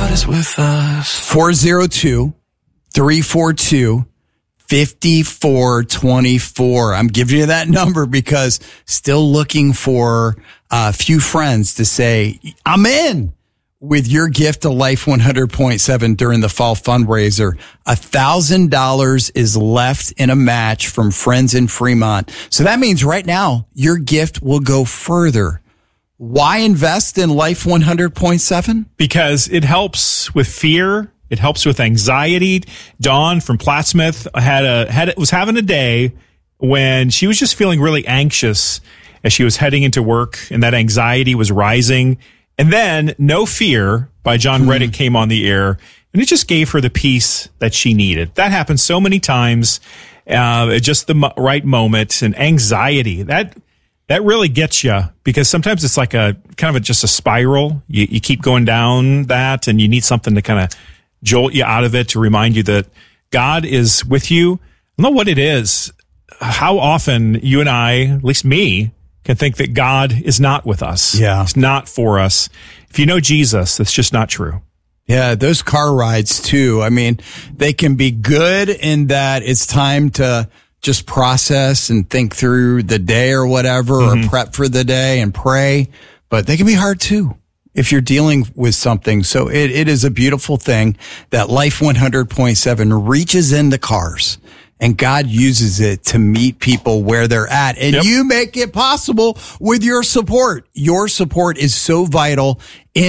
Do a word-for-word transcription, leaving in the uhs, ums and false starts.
God is with us. four oh two, three four two, five four two four. I'm giving you that number because still looking for a few friends to say, I'm in with your gift to Life one hundred point seven during the fall fundraiser. A thousand dollars is left in a match from friends in Fremont. So that means right now your gift will go further. Why invest in Life one hundred point seven? Because it helps with fear. It helps with anxiety. Dawn from Plattsmouth had a had was having a day when she was just feeling really anxious as she was heading into work, and that anxiety was rising. And then No Fear by John Hmm. Reddick came on the air, and it just gave her the peace that she needed. That happens so many times, uh, at just the mo- right moment. And anxiety, that that really gets you, because sometimes it's like a kind of a, just a spiral. You, you keep going down that, and you need something to kind of jolt you out of it, to remind you that God is with you. I don't know what it is, how often you and I, at least me, can think that God is not with us. Yeah. He's not for us. If you know Jesus, that's just not true. Yeah, those car rides too. I mean, they can be good in that it's time to just process and think through the day or whatever, Mm-hmm. or prep for the day and pray. But they can be hard too if you're dealing with something. So it, it is a beautiful thing that Life one hundred point seven reaches into cars, and God uses it to meet people where they're at. And Yep. you make it possible with your support. Your support is so vital in